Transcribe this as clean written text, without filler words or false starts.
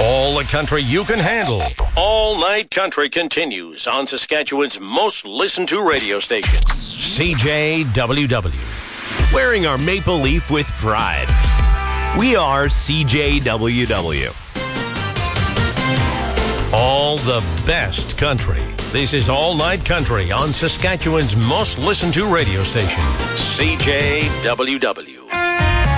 All the country you can handle. All Night Country continues on Saskatchewan's most listened to radio station. CJWW. Wearing our maple leaf with pride. We are CJWW. All the best country. This is All Night Country on Saskatchewan's most listened to radio station. CJWW.